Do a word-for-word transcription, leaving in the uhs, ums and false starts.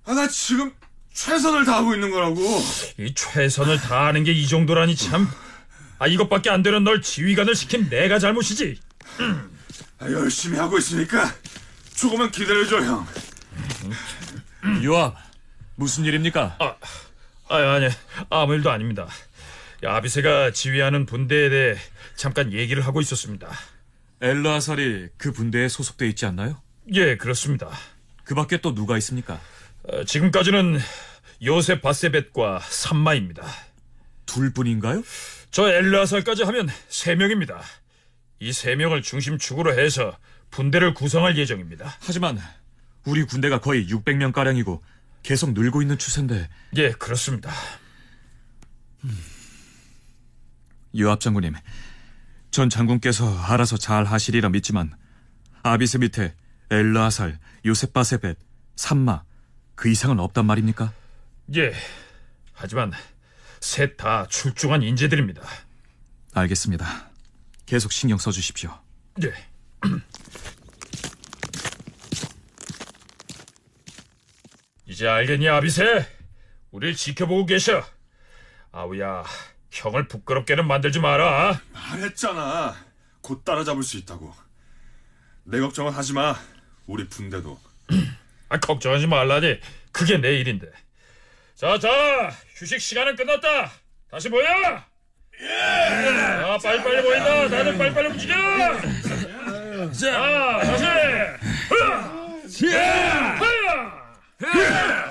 아, 나 지금 최선을 다하고 있는 거라고. 이 최선을 다하는 게 이 정도라니 참. 아, 이것밖에 안 되는 널 지휘관을 시킨 내가 잘못이지. 음. 아, 열심히 하고 있으니까 조금만 기다려줘, 형. 유압, 무슨 일입니까? 아, 아 아니, 아무 일도 아닙니다. 아비새가 지휘하는 분대에 대해 잠깐 얘기를 하고 있었습니다. 엘르아살이 그 분대에 소속돼 있지 않나요? 예, 그렇습니다. 그 밖에 또 누가 있습니까? 어, 지금까지는 요셉 바세벳과 삼마입니다. 둘뿐인가요? 저 엘르아살까지 하면 세 명입니다. 이 세 명을 중심축으로 해서 분대를 구성할 예정입니다. 하지만 우리 군대가 거의 육백 명가량이고 계속 늘고 있는 추세인데. 예, 그렇습니다. 음. 유압 장군님, 전 장군께서 알아서 잘 하시리라 믿지만 아비스 밑에 엘르아살, 요셉 바세벳, 삼마 그 이상은 없단 말입니까? 예, 하지만 셋 다 출중한 인재들입니다. 알겠습니다. 계속 신경 써주십시오. 예. 이제 알겠니, 아비새? 우릴 지켜보고 계셔. 아우야, 형을 부끄럽게는 만들지 마라. 말했잖아. 곧 따라잡을 수 있다고. 내 걱정은 하지 마. 우리 분대도. 아, 걱정하지 말라니. 그게 내 일인데. 자, 자, 휴식 시간은 끝났다. 다시 모여. 예. 자, 빨리빨리 모인다. 다들 빨리빨리 움직여. 자, 다시. 흐야. 흐야. 흐야.